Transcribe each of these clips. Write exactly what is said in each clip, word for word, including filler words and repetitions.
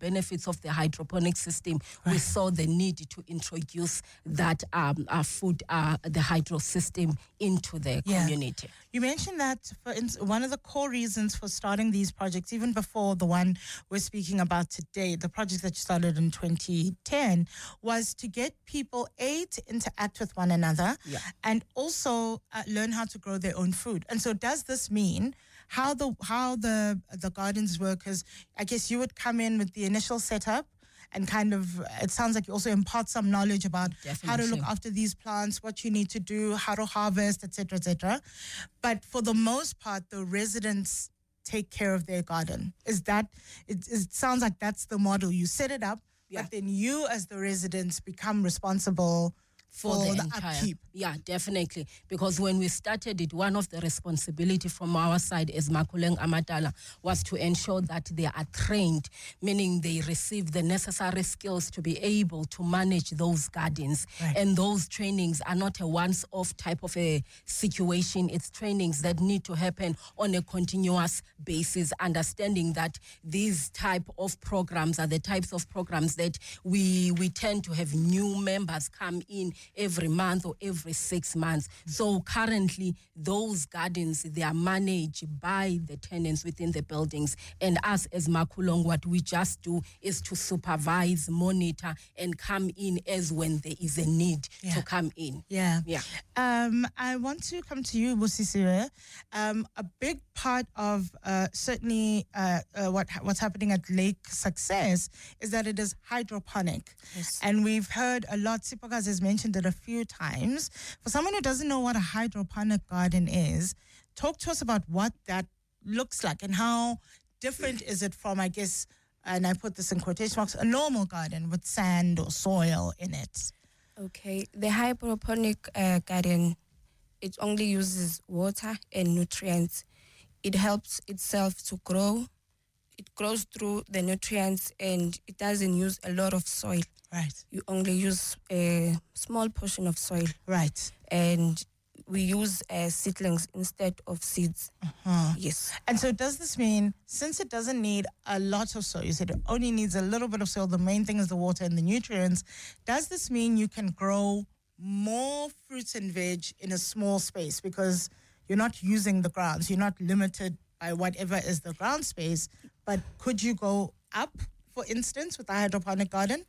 benefits of the hydroponic system, right. we saw the need to introduce that um, uh, food, uh, the hydro system into the yeah. community. You mentioned that for one of the core reasons for starting these projects, even before the one we're speaking about today, the project that you started in twenty ten, was to get people, A, to interact with one another, yeah. and also uh, learn how to grow their own food. And so does this mean how the how the the gardens work? Because I guess you would come in with the initial setup and kind of, it sounds like you also impart some knowledge about Definitely. how to look after these plants, what you need to do, how to harvest, et cetera, et cetera. But for the most part, the residents take care of their garden. Is that, it, it sounds like that's the model. You set it up, yeah. but then you as the residents become responsible for, for the, the entire, upkeep. Yeah, definitely. Because when we started it, one of the responsibility from our side as Makhuleng Amatala was to ensure that they are trained, meaning they receive the necessary skills to be able to manage those gardens. Right. And those trainings are not a once-off type of a situation. It's trainings that need to happen on a continuous basis, understanding that these type of programs are the types of programs that we, we tend to have new members come in every month or every six months. Mm-hmm. So currently, those gardens, they are managed by the tenants within the buildings. And us as Makhuleng, what we just do is to supervise, monitor, and come in as when there is a need yeah. to come in. Yeah. Yeah. Um, I want to come to you, Busisiwe. Um, a big part of uh, certainly uh, uh, what what's happening at Lake Success is that it is hydroponic. Yes. And we've heard a lot, Sipokazi has mentioned it a few times. For someone who doesn't know what a hydroponic garden is, talk to us about what that looks like and how different is it from, I guess, and I put this in quotation marks, a normal garden with sand or soil in it. Okay, the hydroponic uh, garden, it only uses water and nutrients. It helps itself to grow. It grows through the nutrients and it doesn't use a lot of soil. Right. You only use a small portion of soil. Right. And we use uh, seedlings instead of seeds. Uh-huh. Yes. And so does this mean, since it doesn't need a lot of soil, you said it only needs a little bit of soil, the main thing is the water and the nutrients, does this mean you can grow more fruits and veg in a small space because you're not using the grounds, you're not limited by whatever is the ground space, but could you go up, for instance, with a hydroponic garden?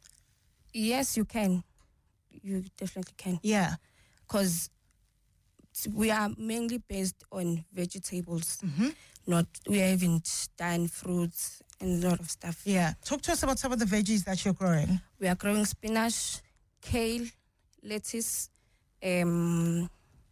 Yes, you can. You definitely can. Yeah. Because we are mainly based on vegetables. Mm-hmm. Not, we haven't done fruits and a lot of stuff. Yeah. Talk to us about some of the veggies that you're growing. We are growing spinach, kale, lettuce, um,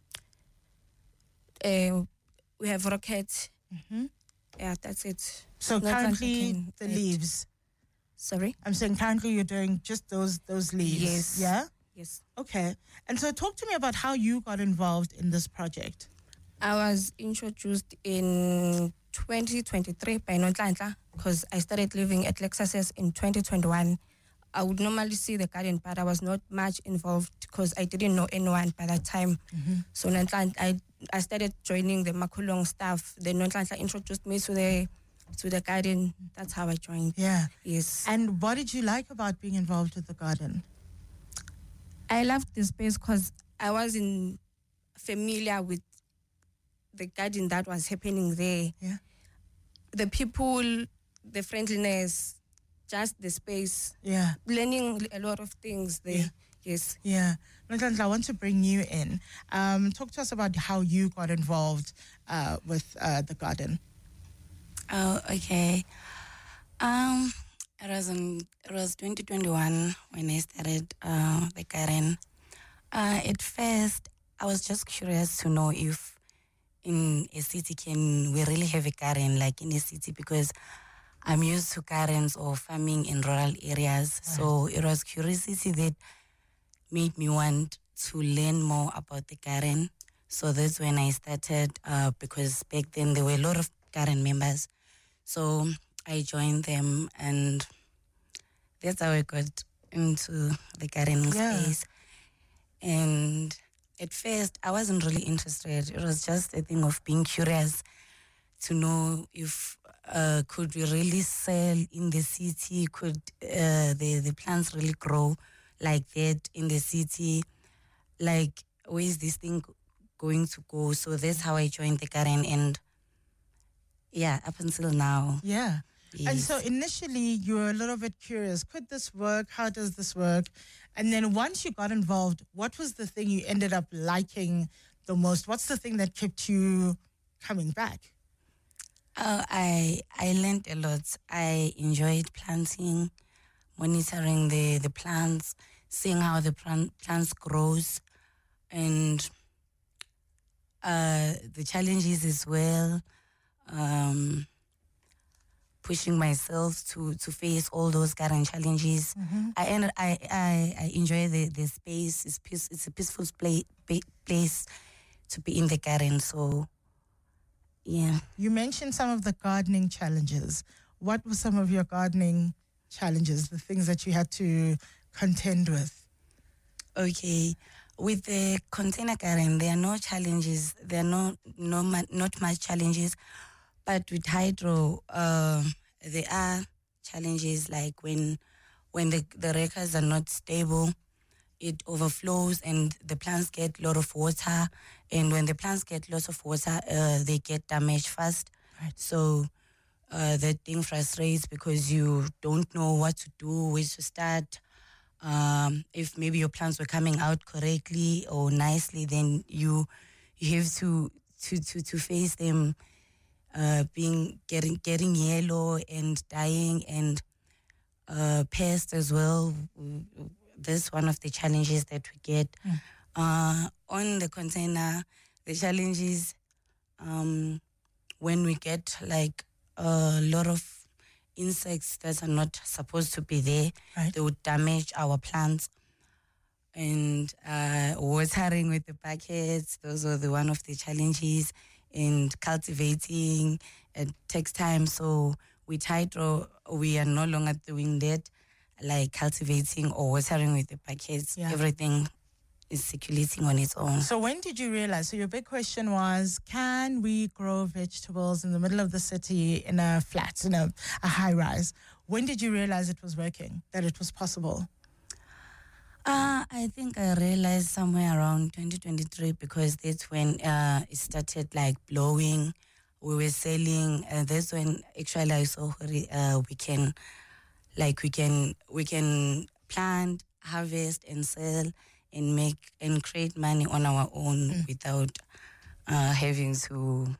uh, we have rocket. Mm-hmm. Yeah, that's it. So Not currently the eat. leaves. Sorry? I'm saying currently you're doing just those those leaves. Yes. Yeah? Yes. Okay. And so talk to me about how you got involved in this project. I was introduced in twenty twenty-three by Nonhlanhla because I started living at Lake Success in twenty twenty-one. I would normally see the garden, but I was not much involved because I didn't know anyone by that time. Mm-hmm. So Nonhlanhla, I I started joining the Makhuleng staff. Then Nonhlanhla introduced me to the to the garden. That's how I joined. Yeah. Yes. And what did you like about being involved with the garden? I loved the space because I wasn't familiar with the garden that was happening there. Yeah. The people, the friendliness, just the space. Yeah. Learning a lot of things there. Yeah. Yes. Yeah. Nonhlanhla, I want to bring you in. Um, talk to us about how you got involved uh, with uh, the garden. Oh, okay. Um, it was in, it was twenty twenty-one when I started uh, the garden. Uh, at first, I was just curious to know if in a city can we really have a garden like in a city, because I'm used to gardens or farming in rural areas. Right. So it was curiosity that made me want to learn more about the garden. So that's when I started, uh, because back then there were a lot of garden members. So I joined them, and that's how I got into the gardening Yeah. space. And at first, I wasn't really interested. It was just a thing of being curious to know if uh, could we really sell in the city? Could uh, the, the plants really grow like that in the city? Like, where is this thing going to go? So that's how I joined the garden, and yeah, up until now. Yeah. Yes. And so initially you were a little bit curious. Could this work? How does this work? And then once you got involved, what was the thing you ended up liking the most? What's the thing that kept you coming back? Uh, I I learned a lot. I enjoyed planting, monitoring the, the plants, seeing how the plant, plants grows, and uh, the challenges as well. Um, pushing myself to, to face all those garden challenges. Mm-hmm. I, ended, I I I enjoy the, the space. It's peace, It's a peaceful play, place to be in the garden. So, yeah. You mentioned some of the gardening challenges. What were some of your gardening challenges, the things that you had to contend with? Okay. With the container garden, there are no challenges. There are no, no not much challenges. But with hydro, uh, there are challenges, like when when the, the rekas are not stable, it overflows and the plants get a lot of water. And when the plants get lots of water, uh, they get damaged fast. Right. So uh, that thing frustrates because you don't know what to do, where to start. Um, if maybe your plants were coming out correctly or nicely, then you you have to to to, to face them uh, being getting getting yellow and dying, and uh, pests as well. That's one of the challenges that we get. Mm. Uh, on the container, the challenge is um, when we get like a lot of insects that are not supposed to be there, Right. they would damage our plants. And uh, watering with the buckets, those are the one of the challenges. And cultivating, it takes time. So with hydro, we are no longer doing that, like cultivating or watering with the buckets. Yeah. Everything is circulating on its own. So when did you realize? So your big question was, can we grow vegetables in the middle of the city in a flat, in a, a high rise? When did you realize it was working, that it was possible? Uh, I think I realized somewhere around twenty twenty-three, because that's when uh, it started like blowing. We were selling, and that's when actually I saw uh, we can, like we can we can plant, harvest, and sell, and make and create money on our own mm. without uh, having to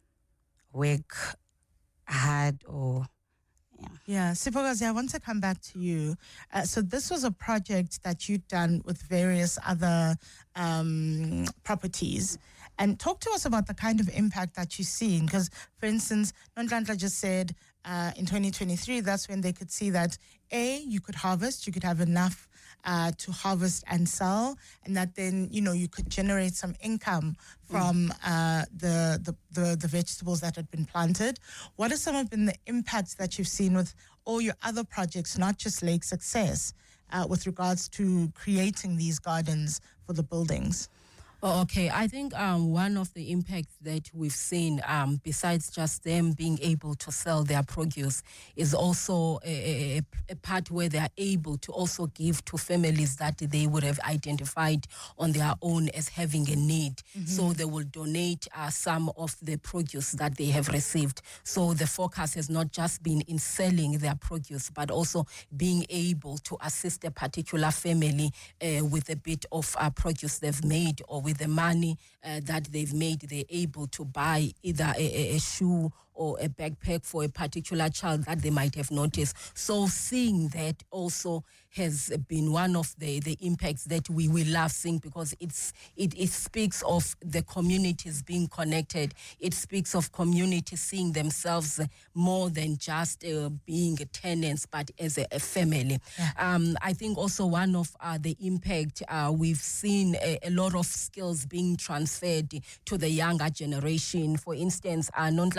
work hard or. Yeah. Yeah, Sipokazi, I want to come back to you. Uh, so this was a project that you'd done with various other um, properties. And talk to us about the kind of impact that you've seen. Because, for instance, Nonhlanhla just said uh, in twenty twenty-three, that's when they could see that, A, you could harvest, you could have enough uh, to harvest and sell, and that then, you know, you could generate some income from uh, the, the, the, the vegetables that had been planted. What are some of been the impacts that you've seen with all your other projects, not just Lake Success, uh, with regards to creating these gardens for the buildings? Oh, okay, I think um, one of the impacts that we've seen, um, besides just them being able to sell their produce, is also a, a, a part where they are able to also give to families that they would have identified on their own as having a need. Mm-hmm. So they will donate uh, some of the produce that they have received. So the focus has not just been in selling their produce, but also being able to assist a particular family uh, with a bit of uh, produce they've made, or with the money uh, that they've made, they're able to buy either a, a, a shoe or a backpack for a particular child that they might have noticed. So seeing that also has been one of the, the impacts that we, we love seeing, because it's it, it speaks of the communities being connected. It speaks of communities seeing themselves more than just uh, being tenants, but as a, a family. Yeah. Um, I think also one of uh, the impact, uh, we've seen a, a lot of skills being transferred to the younger generation. For instance, uh, Nonhlanhla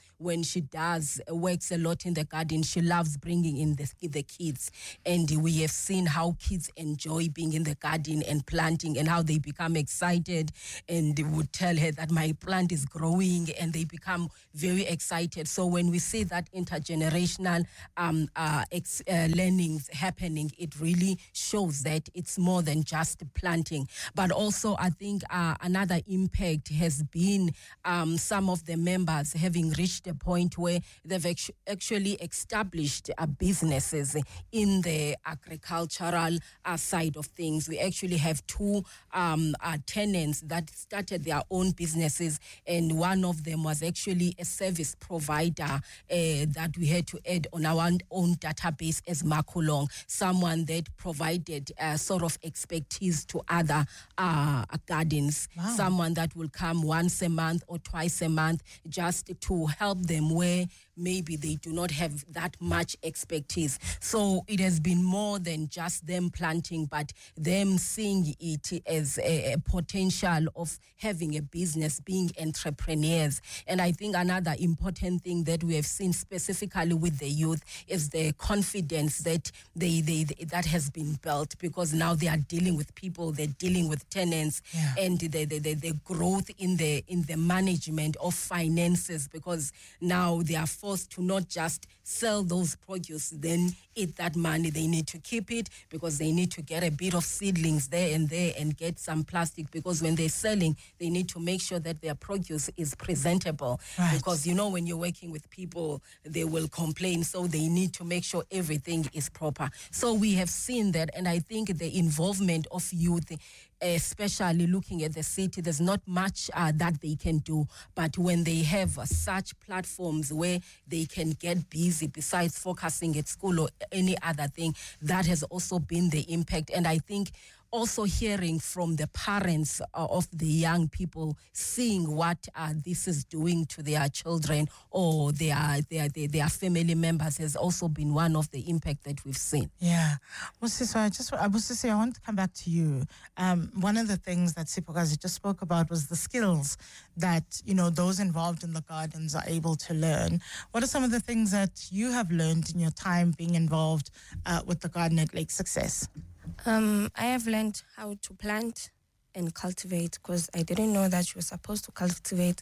when she does uh, works a lot in the garden, she loves bringing in the, the kids. And we have seen how kids enjoy being in the garden and planting, and how they become excited, and they would tell her that my plant is growing, and they become very excited. So when we see that intergenerational um, uh, ex- uh, learnings happening, it really shows that it's more than just planting. But also, I think uh, another impact has been um, some of the members having reached a point where they've actu- actually established uh, businesses in the agricultural uh, side of things. We actually have two um, uh, tenants that started their own businesses, and one of them was actually a service provider uh, that we had to add on our own database as Makulong, someone that provided uh, sort of expertise to other uh, gardens, Wow. someone that will come once a month or twice a month just to help them where maybe they do not have that much expertise. So it has been more than just them planting, but them seeing it as a, a potential of having a business, being entrepreneurs. And I think another important thing that we have seen specifically with the youth is the confidence that they, they, they that has been built, because now they are dealing with people, they're dealing with tenants, Yeah. and the, the, the, the growth in the in the management of finances, because now they are forced to not just sell those produce, then eat that money. They need to keep it because they need to get a bit of seedlings there and there and get some plastic, because when they're selling, they need to make sure that their produce is presentable. Right. Because, you know, when you're working with people, they will complain. So they need to make sure everything is proper. So we have seen that. And I think the involvement of youth, especially looking at the city, there's not much uh, that they can do. But when they have uh, such platforms where they can get busy besides focusing at school or any other thing, that has also been the impact. And I think also hearing from the parents uh, of the young people, seeing what uh, this is doing to their children or their, their, their, their family members has also been one of the impact that we've seen. Yeah. Well, so I just, I was to say, I want to come back to you. Um, one of the things that Sipokazi just spoke about was the skills that, you know, those involved in the gardens are able to learn. What are some of the things that you have learned in your time being involved uh, with the garden at Lake Success? Um, I have learned how to plant and cultivate, because I didn't know that you were supposed to cultivate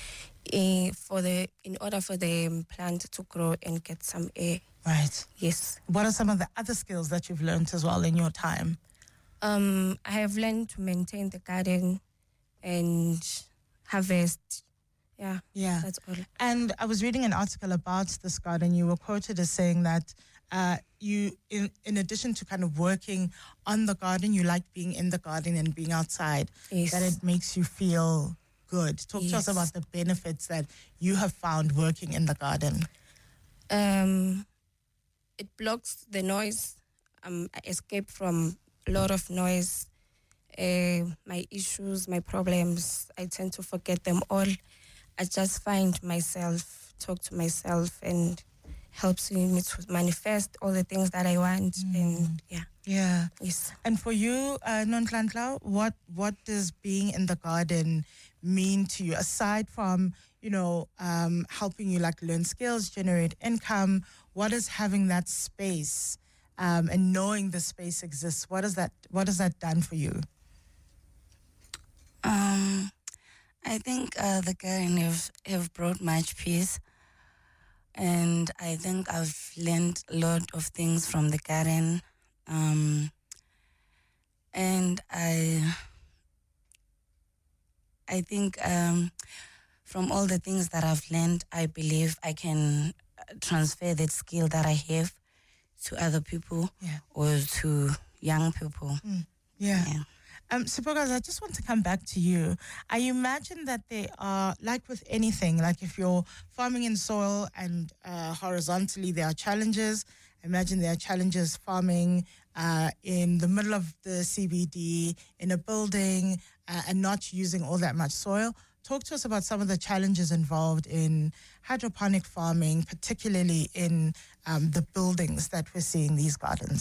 uh, for the in order for the plant to grow and get some air. Right. Yes. What are some of the other skills that you've learned as well in your time? Um, I have learned to maintain the garden and harvest. Yeah. Yeah. That's all. And I was reading an article about this garden. You were quoted as saying that uh, you, in, in addition to kind of working on the garden, you like being in the garden and being outside, Yes. that it makes you feel good. Talk to us Yes. about the benefits that you have found working in the garden. Um, it blocks the noise. Um, I escape from a lot of noise. Uh, my issues, my problems, I tend to forget them all. I just find myself, talk to myself, and helps me to manifest all the things that I want. Mm. And yeah, Yeah. yes. And for you, uh, Nonhlanhla, what what does being in the garden mean to you, aside from, you know, um, helping you like learn skills, generate income? What is having that space um, and knowing the space exists? What is that? What has that done for you? Um, I think uh, the garden have, have brought much peace. And I think I've learned a lot of things from the garden. Um, and I I think um, from all the things that I've learned, I believe I can transfer that skill that I have to other people Yeah. or to young people. Mm. Yeah. Yeah. Um, Sipokazi, I just want to come back to you. I imagine that there are, like with anything, like if you're farming in soil and uh, horizontally there are challenges. I imagine there are challenges farming uh, in the middle of the C B D, in a building, uh, and not using all that much soil. Talk to us about some of the challenges involved in hydroponic farming, particularly in um, the buildings that we're seeing these gardens.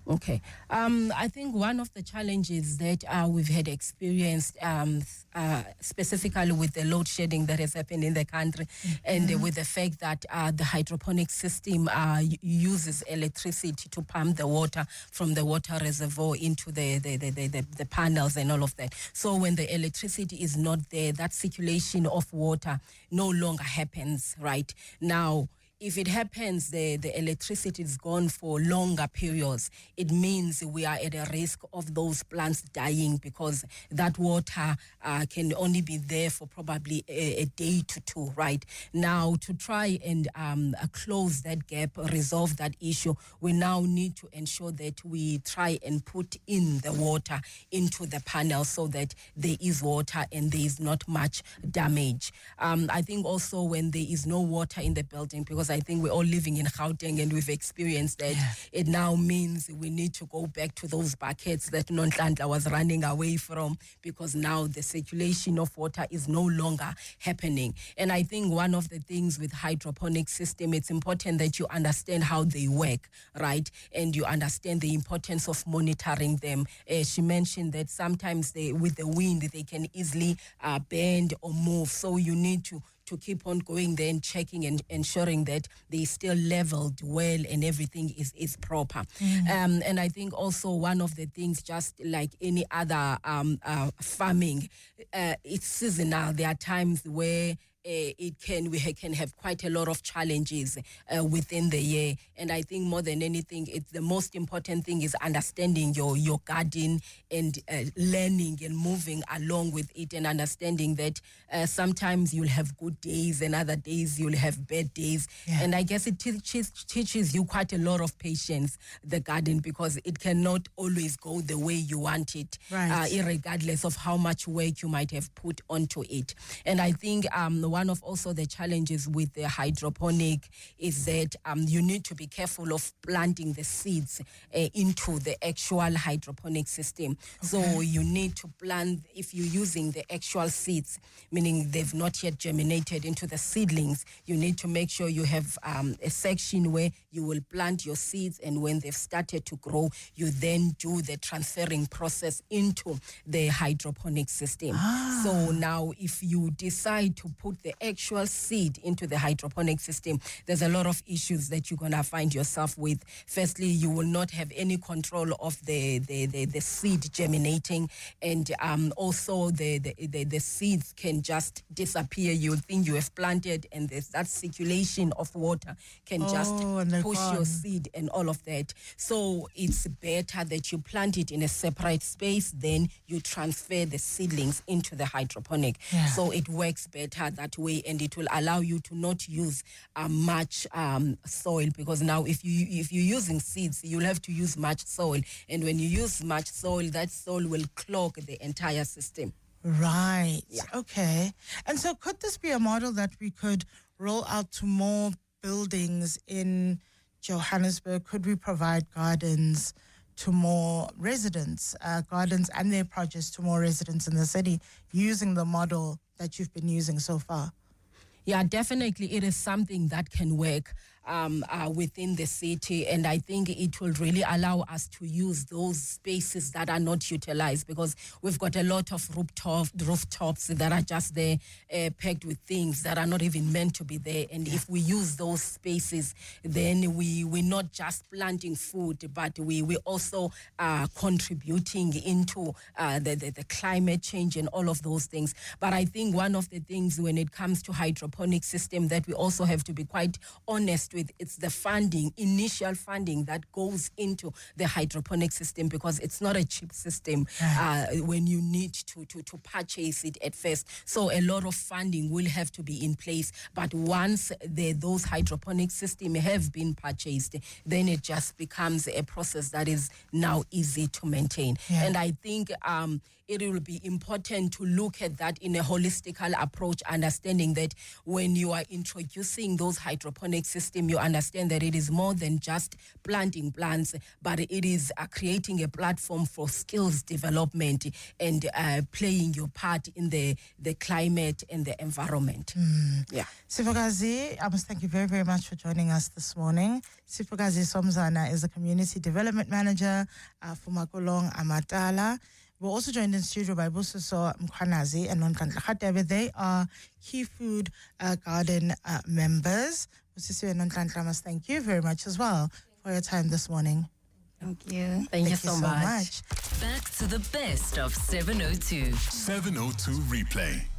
Okay. Um, I think one of the challenges that uh, we've had experienced um, uh, specifically with the load shedding that has happened in the country mm-hmm. and uh, with the fact that uh, the hydroponic system uh, uses electricity to pump the water from the water reservoir into the, the, the, the, the, the panels and all of that. So when the electricity is not there, that circulation of water no longer happens, right? Now, if it happens, the, the electricity is gone for longer periods, it means we are at a risk of those plants dying because that water uh, can only be there for probably a, a day to two, right? Now, to try and um, uh, close that gap, resolve that issue, we now need to ensure that we try and put in the water into the panel so that there is water and there is not much damage. Um, I think also when there is no water in the building, because I think we're all living in Gauteng and we've experienced that, yeah. It now means we need to go back to those buckets that Nonhlanhla was running away from, because now the circulation of water is no longer happening. And I think one of the things with hydroponic system, it's important that you understand how they work, right? And you understand the importance of monitoring them. Uh, she mentioned that sometimes they, with the wind, they can easily uh, bend or move. So you need to to keep on going there and checking and ensuring that they still leveled well and everything is, is proper. Mm. Um, and I think also one of the things, just like any other um, uh, farming, uh, it's seasonal. There are times where Uh, it can we ha- can have quite a lot of challenges uh, within the year, and I think more than anything, it's the most important thing is understanding your your garden and uh, learning and moving along with it, and understanding that uh, sometimes you'll have good days and other days you'll have bad days, yeah. And I guess it teaches teaches you quite a lot of patience, the garden, because it cannot always go the way you want it, right. uh, irregardless of how much work you might have put onto it. And I think um one of also the challenges with the hydroponic is that um, you need to be careful of planting the seeds uh, into the actual hydroponic system. Okay. So you need to plant, if you're using the actual seeds, meaning they've not yet germinated into the seedlings, you need to make sure you have um, a section where you will plant your seeds, and when they've started to grow, you then do the transferring process into the hydroponic system. Ah. So now if you decide to put the actual seed into the hydroponic system, there's a lot of issues that you're going to find yourself with. Firstly, you will not have any control of the, the, the, the seed germinating, and um, also the, the, the, the seeds can just disappear. You think you have planted, and there's that circulation of water can oh, just push gone. your seed and all of that. So it's better that you plant it in a separate space, then you transfer the seedlings into the hydroponic. Yeah. So it works better that way, and it will allow you to not use uh, much um, soil, because now if you if you're using seeds, you'll have to use much soil, and when you use much soil, that soil will clog the entire system. Right. Yeah. Okay. And so could this be a model that we could roll out to more buildings in Johannesburg? Could we provide gardens to more residents, uh, gardens and their produce to more residents in the city, using the model that you've been using so far? Yeah, definitely it is something that can work um, uh, within the city, and I think it will really allow us to use those spaces that are not utilized, because we've got a lot of rooftop, rooftops that are just there uh, packed with things that are not even meant to be there, and yeah. if we use those spaces, then we, we're not just planting food, but we, we also are contributing into uh, the, the, the climate change and all of those things. But I think one of the things when it comes to hydroponic system that we also have to be quite honest with, it's the funding, initial funding that goes into the hydroponic system, because it's not a cheap system uh, when you need to, to, to purchase it at first. So a lot of funding will have to be in place. But once the, those hydroponic systems have been purchased, then it just becomes a process that is now easy to maintain. Yeah. And I think um, it will be important to look at that in a holistical approach, understanding that when you are introducing those hydroponic systems, ecosystem, you understand that it is more than just planting plants, but it is uh, creating a platform for skills development and uh, playing your part in the, the climate and the environment. Mm. Yeah. Sifokazi, I must thank you very, very much for joining us this morning. Sifokazi Somzana is the Community Development Manager uh, for Makolong Amatala. We're also joined in studio by Bususo Mkhwanazi and Nonhlanhla Radebe. They are Key Food uh, Garden uh, members. Bususo and Nonhlanhla, must thank you very much as well for your time this morning. Thank you. Thank, Thank you you so, so much. much. Back to the best of seven oh two. seven oh two replay.